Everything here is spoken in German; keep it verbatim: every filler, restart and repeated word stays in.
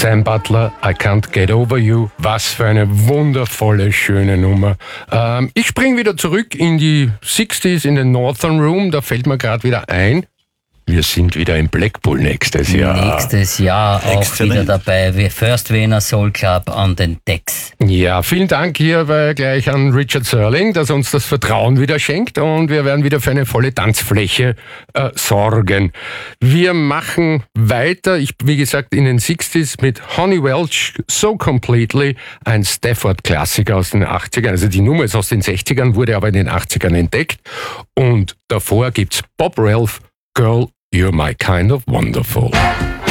Sam Butler, I Can't Get Over You. Was für eine wundervolle, schöne Nummer. Ähm, ich springe wieder zurück in die sechziger in den Northern Room. Da fällt mir gerade wieder ein, wir sind wieder in Blackpool nächstes Jahr. Nächstes Jahr auch Exzellent. wieder dabei. Wir First Wiener Soul Club an den Decks. Ja, vielen Dank hierbei gleich an Richard Serling, dass er uns das Vertrauen wieder schenkt, und wir werden wieder für eine volle Tanzfläche äh, sorgen. Wir machen weiter, ich wie gesagt in den sechziger mit Honey Welch, So Completely, ein Stafford-Klassiker aus den achtzigern. Also die Nummer ist aus den sechzigern, wurde aber in den achtzigern entdeckt. Und davor gibt's Bob Ralph, Girl, You're My Kind of Wonderful.